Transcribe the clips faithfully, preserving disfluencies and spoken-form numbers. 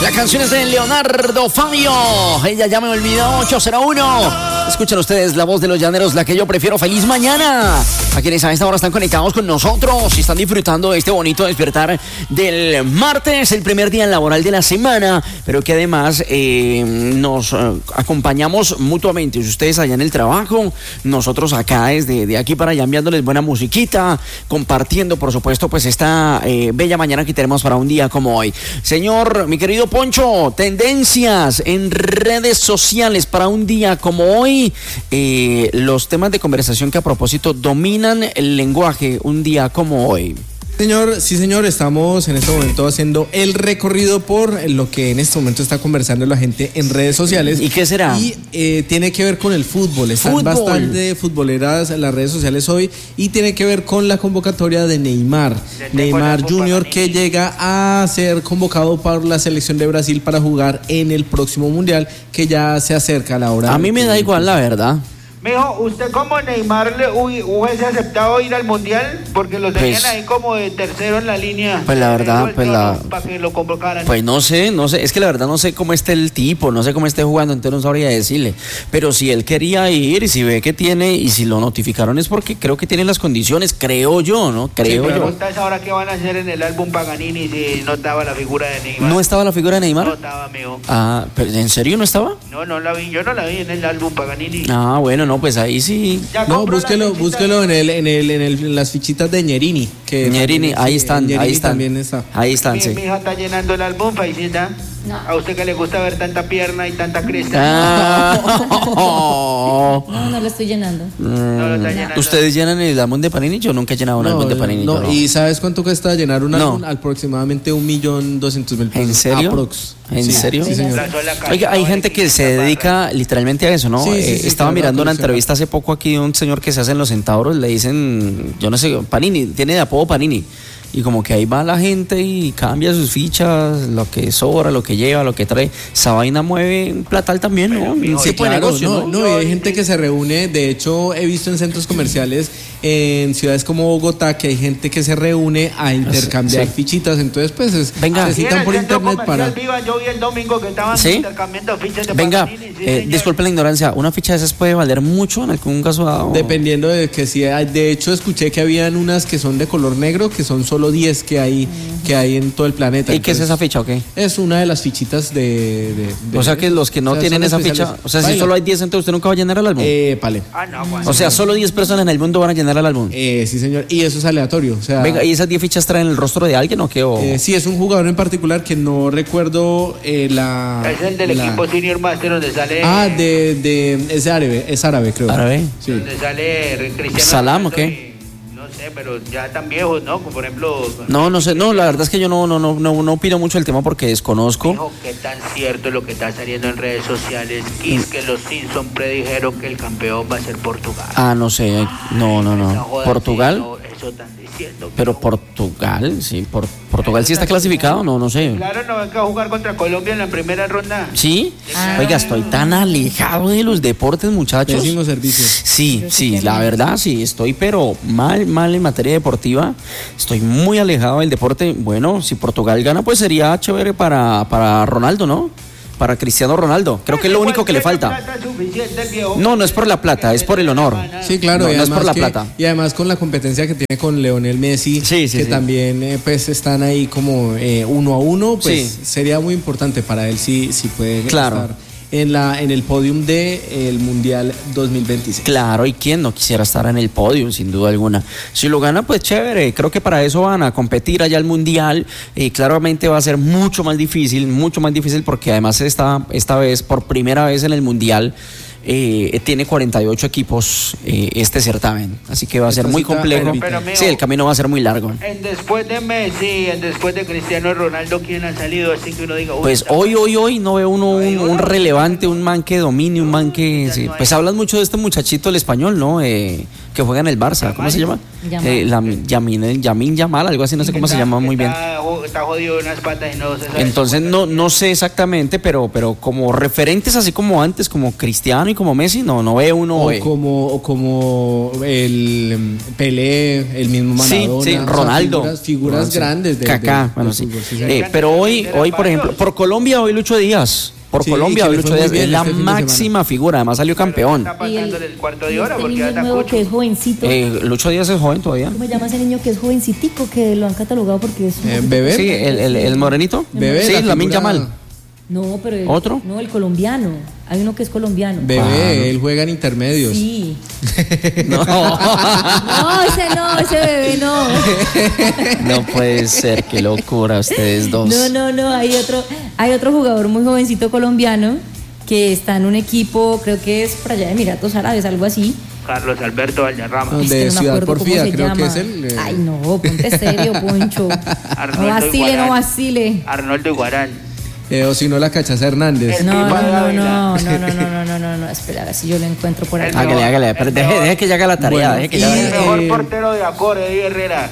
La canción es de Leonardo Fabio. Ella ya me olvidó. ocho cero uno. Escuchan ustedes la voz de los llaneros, la que yo prefiero. Feliz mañana a quienes a esta hora están conectados con nosotros y están disfrutando de este bonito despertar del martes, el primer día laboral de la semana, pero que además eh, nos eh, acompañamos mutuamente. Ustedes allá en el trabajo, nosotros acá desde de aquí para allá enviándoles buena musiquita, compartiendo por supuesto pues esta eh, bella mañana que tenemos para un día como hoy. Señor, mi querido Poncho, tendencias en redes sociales para un día como hoy, eh, los temas de conversación que a propósito dominan el lenguaje un día como hoy. Señor, sí señor, estamos en este momento haciendo el recorrido por lo que en este momento está conversando la gente en redes sociales. ¿Y qué será? Y eh, tiene que ver con el fútbol, están fútbol. bastante futboleras las redes sociales hoy y tiene que ver con la convocatoria de Neymar. Neymar junior que llega a ser convocado por la selección de Brasil para jugar en el próximo Mundial que ya se acerca a la hora. A mí me da igual la verdad. Mijo, ¿usted como Neymar le hubiese aceptado ir al Mundial? Porque lo tenían pues, ahí como de tercero en la línea. Pues la verdad, pues la... Para que lo convocaran. Pues no sé, no sé, es que la verdad no sé cómo esté el tipo, no sé cómo esté jugando, entonces no sabría decirle. Pero si él quería ir, y si ve que tiene, y si lo notificaron es porque creo que tiene las condiciones, creo yo, ¿no? Creo sí, yo. ¿Preguntas ahora qué van a hacer en el álbum Paganini si no estaba la figura de Neymar? ¿No estaba la figura de Neymar? No estaba, mijo. Ah, ¿pero en serio no estaba? No, no la vi, yo no la vi en el álbum Paganini. Ah, bueno, no, pues ahí sí. No, búsquelo, búsquelo en el, en el, en el, en las fichitas de Ñerini. Que Ñerini, ahí están, Ñerini ahí están. También está. Ahí están, mi, sí. Mi hija está llenando el álbum, Faisita. No. ¿A usted que le gusta ver tanta pierna y tanta cresta? Ah. No, no lo estoy llenando. Mm. No lo está llenando. ¿Ustedes llenan el álbum de Panini? Yo nunca he llenado un no, álbum de Panini. No, no. ¿Y sabes cuánto cuesta llenar un álbum? No. Aproximadamente un millón doscientos mil pesos. ¿En serio? Aprox. ¿En sí, serio? Sí, señor. Oiga, hay gente que se dedica literalmente a eso, ¿no? Sí, sí, eh, sí, estaba sí, mirando una sí, entrevista hace poco aquí de un señor que se hace en los centauros, le dicen, yo no sé, Panini, tiene de apodo Panini. Y como que ahí va la gente y cambia sus fichas, lo que sobra, lo que lleva, lo que trae. Esa vaina mueve un platal también, ¿no? Pero, sí, claro, negocio, no, ¿no? no, y hay gente que se reúne, de hecho he visto en centros comerciales en ciudades como Bogotá que hay gente que se reúne a intercambiar sí. fichitas, entonces pues es, venga, se citan por internet para... Viva, yo vi el domingo que estaban ¿sí? intercambiando fichas de venga, Paganini, sí, eh, disculpe la ignorancia, ¿una ficha de esas puede valer mucho en algún caso dado? Dependiendo de que si hay, de hecho escuché que habían unas que son de color negro, que son solo diez que hay que hay en todo el planeta. ¿Y entonces, qué es esa ficha o qué? Es una de las fichitas de... de, de o sea que los que no o sea, tienen esa ficha, o sea, baila. Si solo hay diez, entonces usted nunca va a llenar el álbum. Eh, vale. Ah, no, bueno. O sea, solo diez personas en el mundo van a llenar el álbum. Eh, sí, señor, y eso es aleatorio. O sea, venga, ¿y esas diez fichas traen el rostro de alguien o qué? O... Eh, sí, es un jugador en particular que no recuerdo eh, la... Es el del la... equipo Senior Master donde sale... Ah, de... de es árabe, es árabe, creo. ¿Árabe? Sí. Donde sale Cristiano ¿Salam o qué? Pero ya tan viejos, ¿no? Como por ejemplo... No, no sé, no, la verdad es que yo no, no, no, no, no opino mucho el tema porque desconozco. Dijo, ¿qué tan cierto es lo que está saliendo en redes sociales? Y es que los Simpsons predijeron que el campeón va a ser Portugal. Ah, no sé, no, no, no. ¿Portugal? Eso, eso están diciendo. Pero Portugal, sí, por, Portugal sí está clasificado, no, no sé. Claro, no venga a jugar contra Colombia en la primera ronda. ¿Sí? Ah. Oiga, estoy tan alejado de los deportes, muchachos. Pésimo servicio. Sí, sí, la verdad, sí, estoy pero mal, mal en materia deportiva. Estoy muy alejado del deporte. Bueno, si Portugal gana, pues sería chévere para, para Ronaldo, ¿no? Para Cristiano Ronaldo. Creo que es lo único que le falta. No, no es por la plata, es por el honor. Sí, claro. No, y no es por la que, plata. Y además con la competencia que tiene con Lionel Messi, sí, sí, que sí. también eh, pues están ahí como eh, uno a uno, pues sí. sería muy importante para él si, si puede claro. estar en la en el podium de el Mundial dos mil veintiséis. Claro, y quién no quisiera estar en el podium, sin duda alguna. Si lo gana, pues chévere. Creo que para eso van a competir allá al Mundial. Eh, claramente va a ser mucho más difícil, mucho más difícil porque además esta, esta vez, por primera vez en el Mundial, Eh, tiene cuarenta y ocho equipos eh, este certamen, así que va a ser muy complejo. Pero, amigo, sí, el camino va a ser muy largo. En después de Messi, en después de Cristiano Ronaldo, ¿quién ha salido? Así que uno diga, pues hoy, hoy, hoy no veo uno un, un relevante, un man que domine, un man que sí. Pues hablan mucho de este muchachito, el español, ¿no? Eh, que juega en el Barça, ¿cómo se llama? Eh, la, Yamin, Yamin Yamal, algo así, no sé cómo se llama muy bien. está jodido de unas patas y no se sabe. Entonces no, no sé exactamente, pero, pero como referentes así como antes, como Cristiano y como Messi, no, no ve uno. O ve. como, o como el Pelé, el mismo Maradona. Sí, sí, Ronaldo. Figuras, figuras sí. grandes de Kaká, de, bueno, de sí. fútbol, sí, Eh, pero hoy, hoy por ejemplo, por Colombia hoy Lucho Díaz. Por Sí, Colombia hoy que le Lucho fue muy Díaz bien es la este fin de máxima figura, además salió campeón. Está Y el, pasándole el cuarto y de hora este porque niño ya está nuevo cucho. que es jovencito. Eh, Lucho Díaz es joven todavía. ¿Cómo se llama ese niño que es jovencitico? Que lo han catalogado porque es un Eh, poquito- Bebé. Sí, el, el, el morenito. Bebé, Sí, la Lamine figura- Yamal. No, pero el, ¿Otro? No, el colombiano. Hay uno que es colombiano. Bebé, Ah, no. él juega en intermedios. Sí. No, No, ese no, ese bebé no. no puede ser, qué locura ustedes dos. No, no, no, hay otro, hay otro jugador muy jovencito colombiano que está en un equipo, creo que es por allá de Emiratos Árabes, algo así. Carlos Alberto Valderrama. Ah, Es de que no me Ciudad acuerdo cómo Porfía, se creo llama. que es él, eh. Ay, no, ponte serio, Poncho. No Arnoldo vacile, Iguarán. no vacile. Arnoldo Iguarán. Eh, o si no, la Cachaza Hernández. El No, no, Pipa no, Dávila. no, no, no, no, no, no, no, no, espera, a ver si yo lo encuentro por aquí. Hágale, hágale, pero deje, deje que ya haga la tarea, Bueno, deje que y- ya El haga- mejor Eh, portero de Acor, Eddie Herrera.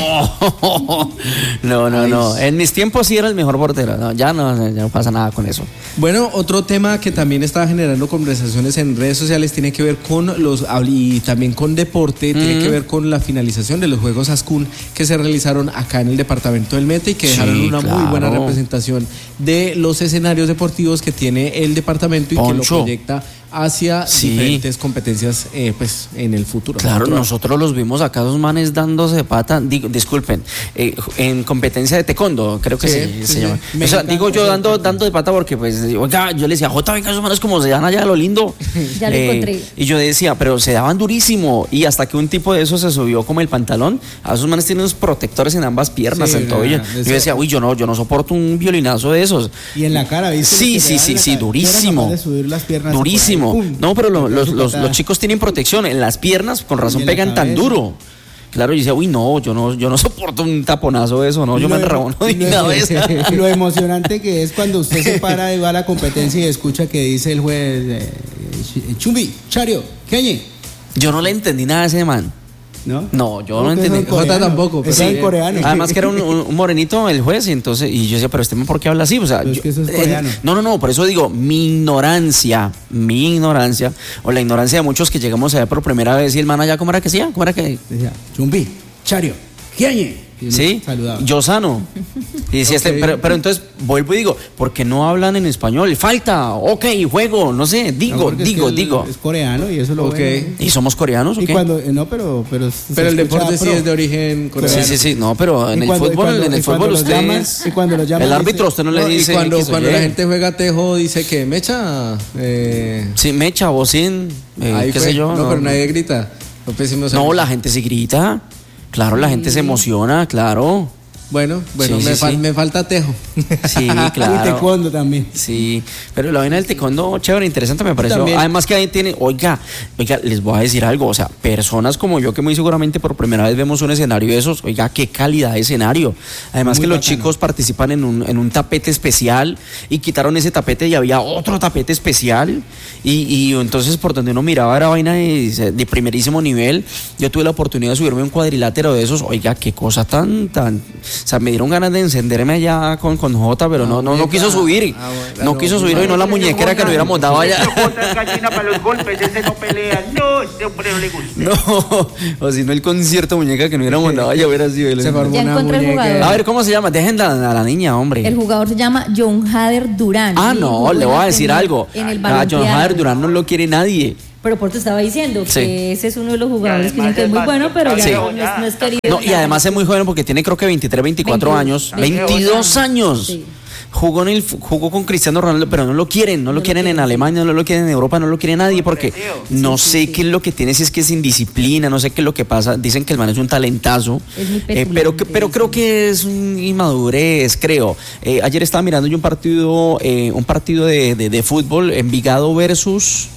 No, no, no. En mis tiempos sí era el mejor portero. No, ya no, ya no pasa nada con eso. Bueno, otro tema que también está generando conversaciones en redes sociales tiene que ver con los y también con deporte, tiene que ver con la finalización de los Juegos Ascun que se realizaron acá en el departamento del Meta y que Sí, dejaron una muy buena claro. representación de los escenarios deportivos que tiene el departamento y que Poncho. lo proyecta hacia Sí. diferentes competencias eh, pues en el futuro. Claro, Otro- nosotros los vimos acá, esos manes dándose pata, digo, disculpen, eh, en competencia de taekwondo, creo que Sí, sí, sí, se sí. llama. Me O sea, encanta digo yo ese dando, deporte. dando de pata porque, pues, oiga, yo le decía, Jota, venga, esos manes como se dan allá, lo lindo. Ya lo encontré. Y yo decía, pero se daban durísimo. Y hasta que un tipo de esos se subió como el pantalón, a esos manes tienen unos protectores en ambas piernas, Sí, en tobillo. nada, Yo eso- decía, uy, yo no, yo no soporto un violinazo de esos. Y en la cara, ¿viste? Sí, Que sí, te dan sí, en la sí, cara. Yo era durísimo. capaz de subir las piernas por ahí, Durísimo. ¡pum! No, pero lo- los, Su los, patada. los chicos tienen protección en las piernas, con razón Y en la pegan tan cabeza. duro. Claro, yo decía, uy, no, yo no, yo no soporto un taponazo de eso, no, yo Y me lo- enrabono de y lo- una vez. Lo emocionante que es cuando usted se para y va a la competencia y escucha que dice el juez, eh, Chumbi, Chario, Keñe, Yo no le entendí nada a ese man. ¿no? No, yo no Porque es en entendí. coreano. Jota tampoco, pero Eso es sí. en coreano. Además que era un, un- un morenito el juez y entonces y yo decía, pero este man, ¿por qué habla así? O sea, Pero es yo- que eso es eh, coreano. no, no, no, por eso digo, mi ignorancia, mi ignorancia o la ignorancia de muchos que llegamos allá por primera vez y el man allá, ¿cómo era que decía? ¿Cómo era que? Decía, Chumbi, Chario, Keñe. Y Sí, saludaba. yo sano. Y decía este, Ok. pero, pero entonces vuelvo y digo, ¿por qué no hablan en español? Falta, ok, juego, no sé, No, digo, porque es digo, que el- digo. Es coreano y eso lo Ok. bueno. ¿Y somos coreanos o Y qué? cuando, eh, no, pero, pero, se Pero el escucha deporte sí pro. es de origen coreano. Sí, sí, sí, no, pero en Y el cuando- y fútbol, cuando- en el y cuando fútbol los usted llaman- es- y cuando los llaman el dice- árbitro usted no le No, dice y cuando, X o cuando Y. la gente juega tejo dice que mecha, eh, Sí, mecha, bocín, eh, ahí qué fue. sé yo. No, pero nadie grita. No, pues, sí, no sé. No, la gente sí grita. Claro, la gente se emociona, claro. Bueno, bueno, Sí, me, sí, fal- sí. me falta tejo. Sí, Y claro. taekwondo también. Sí, pero la vaina del taekwondo, chévere, interesante me pareció. También. Además que ahí tiene, oiga, oiga, les voy a decir algo, o sea, personas como yo que muy seguramente por primera vez vemos un escenario de esos, oiga, qué calidad de escenario. Además Muy que los bacano. chicos participan en un, en un tapete especial y quitaron ese tapete y había otro tapete especial y, y entonces por donde uno miraba era vaina de, de primerísimo nivel. Yo tuve la oportunidad de subirme a un cuadrilátero de esos, oiga, qué cosa tan, tan, o sea, me dieron ganas de encenderme allá con, con Jota, pero no, no, no quiso subir. Ah, bueno, No no, quiso subir hoy, no la muñequera que nos hubiéramos dado allá. Ese Jota es gallina para los golpes, ese no pelea. No, ese hombre no le gusta. No, o si no el concierto muñeca que nos hubiéramos dado allá hubiera sido. el- Se formó Ya una encontré el muñeca. jugador. A ver, ¿cómo se llama? Dejen a la, a la niña, hombre. El jugador se llama John Hader Durán. Ah, Y no, jugó le en voy la a decir Premier algo. En el A John Balompié. Hader Durán no lo quiere nadie. Pero por te estaba diciendo Sí. que ese es uno de los jugadores que Y dicen que es muy además bueno, es pero ya Sí. no, no es, no es querido. No, y además es muy joven porque tiene creo que veintitrés, veinticuatro años. veintidós veintidós años. Sí. Jugó, en el, jugó con Cristiano Ronaldo, pero no lo quieren, no, No lo lo quieren en quieren, Alemania, no lo quieren en Europa, no lo quiere nadie porque no Sí, sé sí, qué sí. es lo que tiene, si es que es indisciplina, no sé qué es lo que pasa. Dicen que el man es un talentazo, Es muy eh, pero, que, petulante, pero creo sí. que es un inmadurez, creo. Eh, ayer estaba mirando yo un partido, eh, un partido de, de, de fútbol, Envigado versus...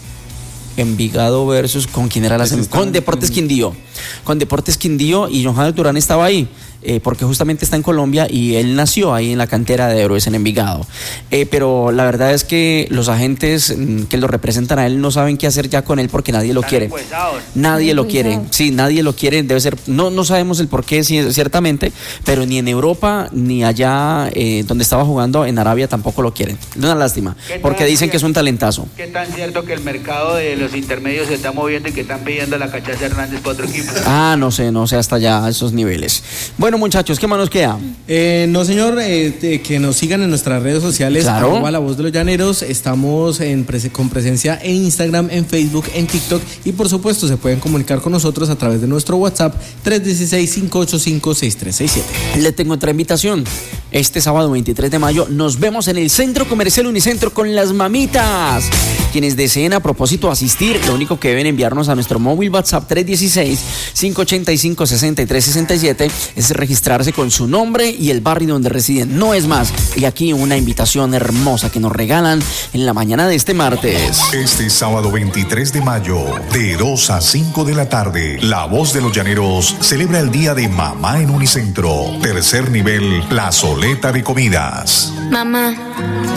Envigado versus con quién era la Ese sem- está con en- Deportes en- Quindío con Deportes Quindío y John Javier Durán estaba ahí eh, porque justamente está en Colombia y él nació ahí en la cantera de Héroes en Envigado. Eh, pero la verdad es que los agentes mm, que lo representan a él no saben qué hacer ya con él porque nadie lo quiere. Nadie lo quiere, sí, nadie lo quiere, debe ser, no, no sabemos el por qué, sí, ciertamente, pero ni en Europa ni allá eh, donde estaba jugando en Arabia tampoco lo quieren. Es una lástima, porque dicen que es un talentazo. ¿Qué tan cierto que el mercado de los intermedios se está moviendo y que están pidiendo a la Cachaza Hernández para otro equipo? Ah, no sé, no sé hasta allá a esos niveles. Bueno, muchachos, ¿qué más nos queda? Eh, no, señor, eh, eh, que nos sigan en nuestras redes sociales, claro. arroba La Voz de los Llaneros. Estamos en prese- con presencia en Instagram, en Facebook, en TikTok y por supuesto se pueden comunicar con nosotros a través de nuestro WhatsApp tres uno seis, cinco ocho cinco, seis tres seis siete. Le tengo otra invitación. Este sábado veintitrés de mayo nos vemos en el Centro Comercial Unicentro con las mamitas. Quienes deseen a propósito asistir, lo único que deben enviarnos a nuestro móvil WhatsApp tres uno seis, cinco ocho cinco, seis tres seis siete es registrarse con su nombre y el barrio donde residen. No es más. Y aquí una invitación hermosa que nos regalan en la mañana de este martes. Este sábado veintitrés de mayo, de dos a cinco de la tarde, La Voz de los Llaneros celebra el Día de Mamá en Unicentro. Tercer nivel, plazoleta de comidas. Mamá,